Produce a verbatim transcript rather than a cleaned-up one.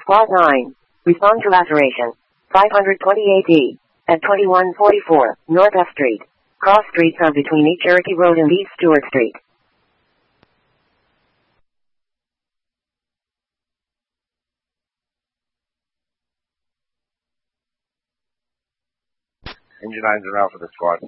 Squad nine. Respond to laceration. five twenty-eight E. At twenty-one forty-four, North F Street. Cross streets are between East Cherokee Road and East Stewart Street. Engine nines are out for the squad.